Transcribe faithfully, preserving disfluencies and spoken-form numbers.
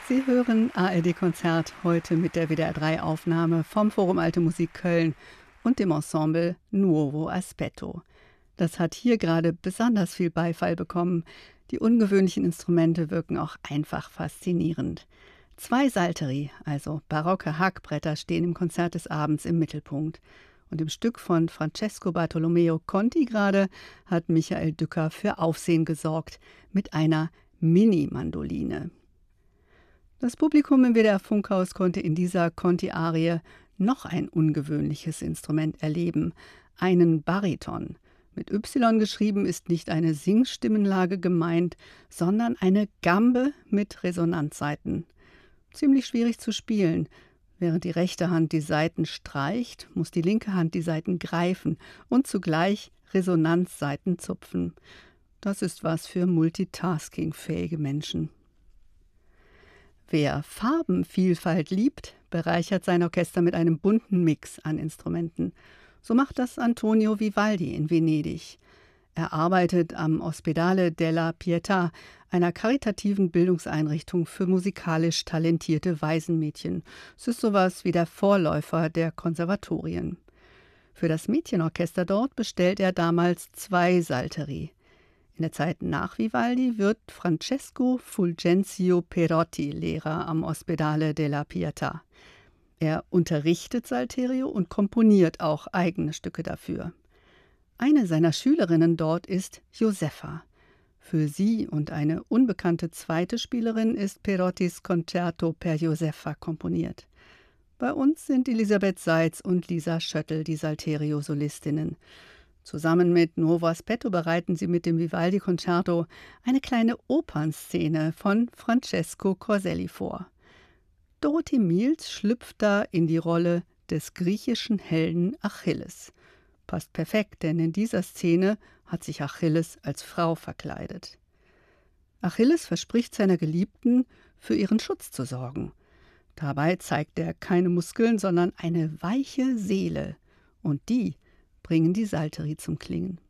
Sie hören A R D-Konzert heute mit der W D R drei Aufnahme vom Forum Alte Musik Köln und dem Ensemble Nuovo Aspetto. Das hat hier gerade besonders viel Beifall bekommen. Die ungewöhnlichen Instrumente wirken auch einfach faszinierend. Zwei Salteri, also barocke Hackbretter, stehen im Konzert des Abends im Mittelpunkt. Und im Stück von Francesco Bartolomeo Conti gerade hat Michael Dücker für Aufsehen gesorgt mit einer Mini-Mandoline. Das Publikum im W D R-Funkhaus konnte in dieser Conti-Arie noch ein ungewöhnliches Instrument erleben, einen Bariton. Mit Y geschrieben ist nicht eine Singstimmenlage gemeint, sondern eine Gambe mit Resonanzsaiten. Ziemlich schwierig zu spielen. Während die rechte Hand die Saiten streicht, muss die linke Hand die Saiten greifen und zugleich Resonanzsaiten zupfen. Das ist was für multitaskingfähige Menschen. Wer Farbenvielfalt liebt, bereichert sein Orchester mit einem bunten Mix an Instrumenten. So macht das Antonio Vivaldi in Venedig. Er arbeitet am Ospedale della Pietà, einer karitativen Bildungseinrichtung für musikalisch talentierte Waisenmädchen. Es ist sowas wie der Vorläufer der Konservatorien. Für das Mädchenorchester dort bestellt er damals zwei Salteri. In der Zeit nach Vivaldi wird Francesco Fulgencio Perotti Lehrer am Ospedale della Pietà. Er unterrichtet Salterio und komponiert auch eigene Stücke dafür. Eine seiner Schülerinnen dort ist Josefa. Für sie und eine unbekannte zweite Spielerin ist Perottis Concerto per Josefa komponiert. Bei uns sind Elisabeth Seitz und Lisa Schöttl die Salterio-Solistinnen. Zusammen mit Nuovo Aspetto bereiten sie mit dem Vivaldi-Concerto eine kleine Opernszene von Francesco Corselli vor. Dorothee Miels schlüpft da in die Rolle des griechischen Helden Achilles. Passt perfekt, denn in dieser Szene hat sich Achilles als Frau verkleidet. Achilles verspricht seiner Geliebten, für ihren Schutz zu sorgen. Dabei zeigt er keine Muskeln, sondern eine weiche Seele. Und die bringen die Salteri zum Klingen.